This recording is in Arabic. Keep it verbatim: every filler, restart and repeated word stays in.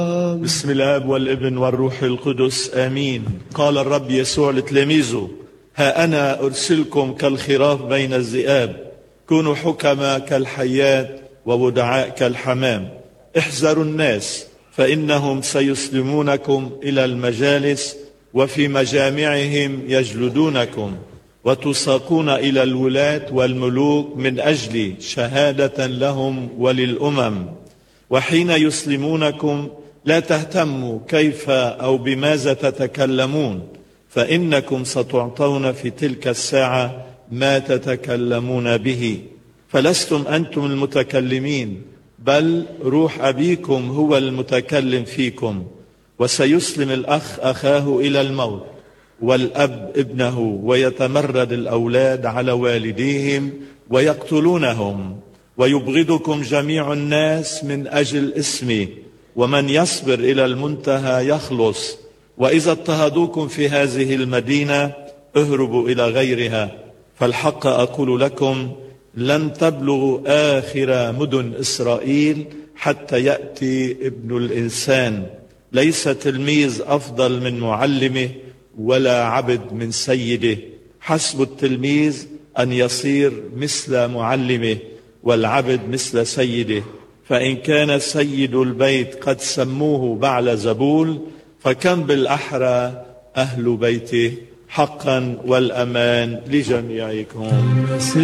بسم الآب والابن والروح القدس آمين. قال الرب يسوع لتلاميذه: ها أنا أرسلكم كالخراف بين الذئاب، كونوا حكماء كالحيات وودعاء كالحمام. احذروا الناس فإنهم سيسلمونكم إلى المجالس، وفي مجامعهم يجلدونكم، وتساقون إلى الولاة والملوك من أجل شهادة لهم وللأمم. وحين يسلمونكم لا تهتموا كيف أو بماذا تتكلمون، فإنكم ستعطون في تلك الساعة ما تتكلمون به، فلستم أنتم المتكلمين، بل روح أبيكم هو المتكلم فيكم. وسيسلم الأخ أخاه إلى الموت، والأب ابنه، ويتمرد الأولاد على والديهم ويقتلونهم. ويبغضكم جميع الناس من أجل اسمي، ومن يصبر إلى المنتهى يخلص. وإذا اضطهدوكم في هذه المدينة اهربوا إلى غيرها، فالحق أقول لكم لن تبلغوا آخر مدن إسرائيل حتى يأتي ابن الإنسان. ليس تلميذ أفضل من معلمه، ولا عبد من سيده. حسب التلميذ أن يصير مثل معلمه، والعبد مثل سيده. فإن كان سيد البيت قد سموه بعلزبول، فكم بالأحرى أهل بيته. حقا والأمان لجميعكم.